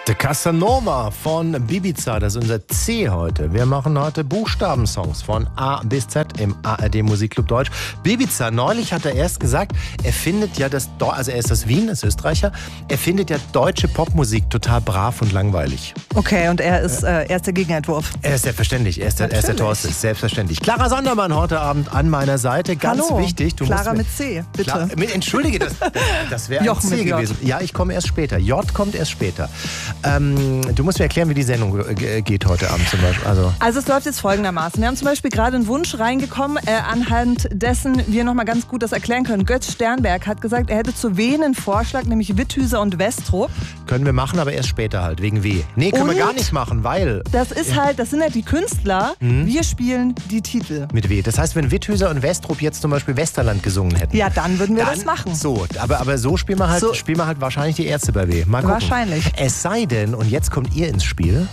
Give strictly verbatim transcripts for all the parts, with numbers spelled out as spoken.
The Casanova von Bibiza, das ist unser C heute. Wir machen heute Buchstabensongs von A bis Z im A R D Musikclub Deutsch. Bibiza, neulich hat er erst gesagt, er findet ja das, also er ist aus Wien, ist Österreicher, er findet ja deutsche Popmusik total brav und langweilig. Okay, und er ist, äh, er ist der Gegenentwurf. Er ist selbstverständlich, er ist der, er ist der Thorsten, selbstverständlich. Clara Sondermann heute Abend an meiner Seite, ganz Hallo, wichtig. Du Clara musst mit C, bitte. Klar, mit, entschuldige, das, das wäre ein C gewesen. Ja, ich komme erst später. J kommt erst später. Ähm, du musst mir erklären, wie die Sendung geht heute Abend zum Beispiel. Also, also es läuft jetzt folgendermaßen. Wir haben zum Beispiel gerade einen Wunsch reingekommen, äh, anhand dessen wir nochmal ganz gut das erklären können. Götz Sternberg hat gesagt, er hätte zu W einen Vorschlag, nämlich Witthüser und Westrup. Können wir machen, aber erst später halt, wegen W. Nee, können und wir gar nicht machen, weil... Das ist ja. halt, das sind halt die Künstler, mhm. wir spielen die Titel. Mit W. Das heißt, wenn Witthüser und Westrup jetzt zum Beispiel Westerland gesungen hätten. Ja, dann würden wir dann, das machen. So, aber, aber so spielen wir halt, so. spielen wir halt wahrscheinlich die Ärzte bei W. Mal gucken. Wahrscheinlich. Es sei denn, und jetzt kommt ihr ins Spiel,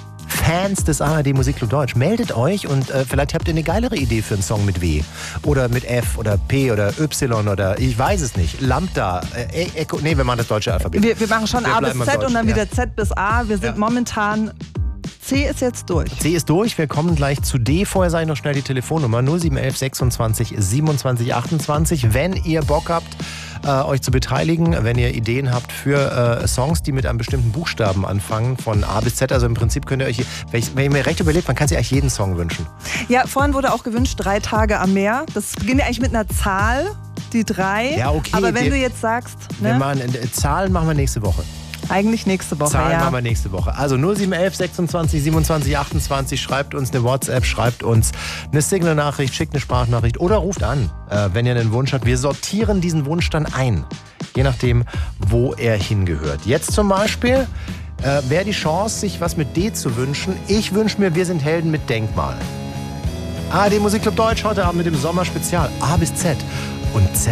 Fans des A R D Musikclub Deutsch, meldet euch und äh, vielleicht habt ihr eine geilere Idee für einen Song mit W. Oder mit F oder P oder Y oder ich weiß es nicht. Lambda, äh, Echo, nee, wir machen das deutsche Alphabet. Wir, wir machen schon wir A bis Z und dann ja. wieder Z bis A. Wir sind ja. momentan... C ist jetzt durch. C ist durch. Wir kommen gleich zu D. Vorher sage ich noch schnell die Telefonnummer null sieben eins eins sechsundzwanzig siebenundzwanzig achtundzwanzig. Wenn ihr Bock habt, äh, euch zu beteiligen, wenn ihr Ideen habt für äh, Songs, die mit einem bestimmten Buchstaben anfangen, von A bis Z. Also im Prinzip könnt ihr euch, wenn, ich, wenn ihr mir recht überlegt, man kann sich eigentlich jeden Song wünschen. Ja, vorhin wurde auch gewünscht, drei Tage am Meer. Das beginnt ja eigentlich mit einer Zahl, die drei. Ja, okay. Aber wenn die, du jetzt sagst... Ne? Ne? Machen, äh, Zahlen machen wir nächste Woche. Eigentlich nächste Woche, Zahlen ja. machen wir nächste Woche. Also null sieben eins eins sechsundzwanzig siebenundzwanzig achtundzwanzig, schreibt uns eine WhatsApp, schreibt uns eine Signal-Nachricht, schickt eine Sprachnachricht oder ruft an, äh, wenn ihr einen Wunsch habt. Wir sortieren diesen Wunsch dann ein, je nachdem, wo er hingehört. Jetzt zum Beispiel äh, wäre die Chance, sich was mit D zu wünschen. Ich wünsche mir, wir sind Helden mit Denkmal. A R D Musikclub Deutsch heute Abend mit dem Sommerspezial A bis Z. Und Z